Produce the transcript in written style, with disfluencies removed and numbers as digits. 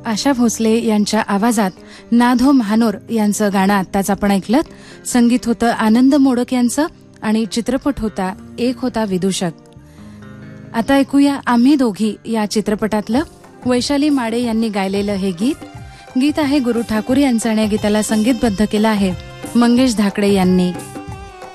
आशा भोसले यांच्या आवाजात नाधो महानोर यांचं गाणं आत्ताच आपण ऐकलं. संगीत होतं आनंद मोडक यांचं आणि चित्रपट होता एक होता विदूषक. आता ऐकूया आम्ही दोघी या चित्रपटातलं वैशाली माडे यांनी गायलेलं हे गीत. गीत आहे गुरु ठाकूर यांचं आणि या गीताला संगीतबद्ध केलं आहे मंगेश धाकडे यांनी.